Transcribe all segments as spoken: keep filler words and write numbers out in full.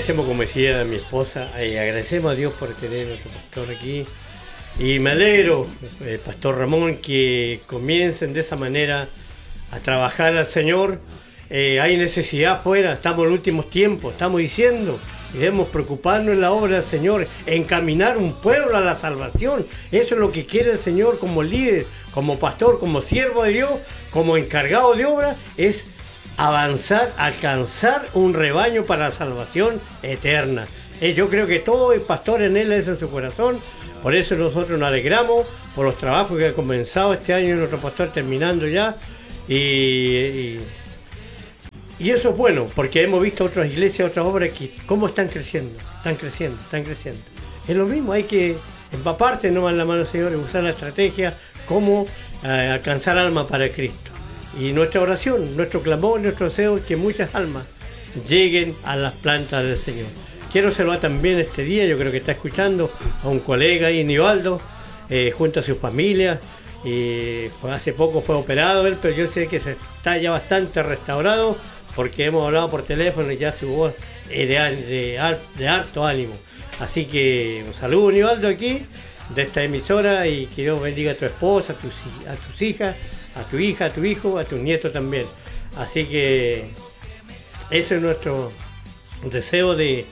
agradecemos, como decía mi esposa, eh, agradecemos a Dios por tener a nuestro pastor aquí. Y me alegro, eh, Pastor Ramón, que comiencen de esa manera a trabajar al Señor. Eh, hay necesidad afuera, estamos en los últimos tiempos, estamos diciendo, y debemos preocuparnos en la obra del Señor, encaminar un pueblo a la salvación. Eso es lo que quiere el Señor como líder, como pastor, como siervo de Dios, como encargado de obra, es avanzar, alcanzar un rebaño para la salvación eterna. Eh, yo creo que todo el pastor en él es en su corazón, por eso nosotros nos alegramos por los trabajos que ha comenzado este año nuestro pastor terminando ya, y, y, y eso es bueno, porque hemos visto otras iglesias, otras obras que cómo están creciendo, están creciendo, están creciendo. Es lo mismo, hay que empaparse nomás en la mano del Señor y usar la estrategia, cómo eh, alcanzar alma para Cristo. Y nuestra oración, nuestro clamor, nuestro deseo es que muchas almas lleguen a las plantas del Señor. Quiero saludar también este día, yo creo que está escuchando a un colega ahí, Nivaldo, eh, junto a su familia. Y hace poco fue operado él, pero yo sé que se está ya bastante restaurado porque hemos hablado por teléfono y ya su voz es de, de, de harto ánimo. Así que un saludo, Nivaldo, aquí de esta emisora, y que Dios bendiga a tu esposa, a tus, a tus hijas, a tu hija, a tu hijo, a tus nietos también. Así que ese es nuestro deseo de,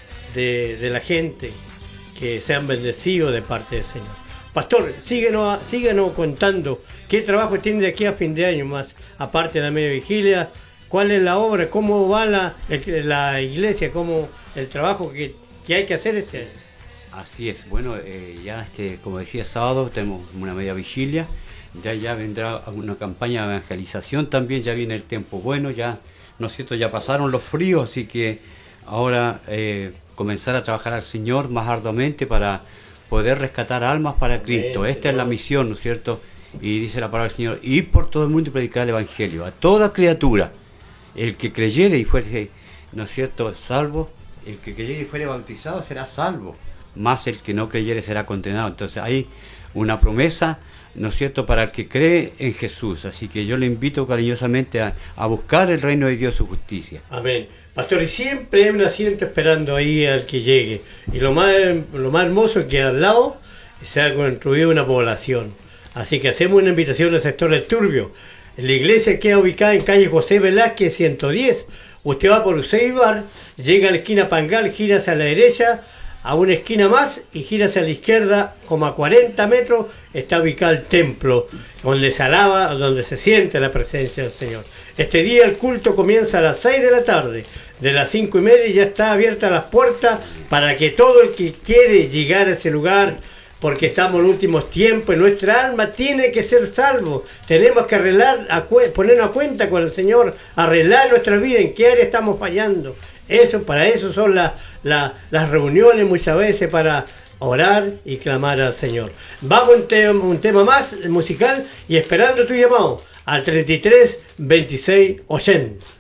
de, de la gente, que sean bendecidos de parte del Señor. Pastor, síguenos, síguenos contando qué trabajo tiene de aquí a fin de año más, aparte de la media vigilia, cuál es la obra, cómo va la, la iglesia, cómo el trabajo que, que hay que hacer este año. Así es, bueno, eh, ya este, como decía, sábado tenemos una media vigilia. Ya, ya vendrá una campaña de evangelización también, ya viene el tiempo bueno, ya, ¿no es cierto?, ya pasaron los fríos, así que ahora eh, comenzar a trabajar al Señor más arduamente para poder rescatar almas para Cristo. Esta es la misión, ¿no es cierto? Y dice la palabra del Señor, ir por todo el mundo y predicar el Evangelio a toda criatura. El que creyere y fuere, ¿no es cierto?, salvo, el que creyere y fuere bautizado será salvo, más el que no creyere será condenado. Entonces hay una promesa, ¿no es cierto?, para el que cree en Jesús. Así que yo le invito cariñosamente a, a buscar el reino de Dios, su justicia. Amén. Pastor, y siempre hay un asiento esperando ahí al que llegue. Y lo más, lo más hermoso es que al lado se ha construido una población. Así que hacemos una invitación al sector del Turbio. La iglesia queda ubicada en calle José Velázquez ciento diez. Usted va por Useibar, llega a la esquina Pangal, gira hacia la derecha, a una esquina más y gira hacia la izquierda, como a cuarenta metros, está ubicado el templo, donde se alaba, donde se siente la presencia del Señor. Este día el culto comienza a las seis de la tarde, de las cinco y media ya está abierta las puertas para que todo el que quiere llegar a ese lugar, porque estamos en últimos tiempos y nuestra alma tiene que ser salvo. Tenemos que arreglar, a ponernos a cuenta con el Señor, arreglar nuestra vida, en qué área estamos fallando. Eso, para eso son la, la, las reuniones muchas veces, para orar y clamar al Señor. Vamos a un, te un tema más musical y esperando tu llamado al treinta y tres, veintiséis, ochenta.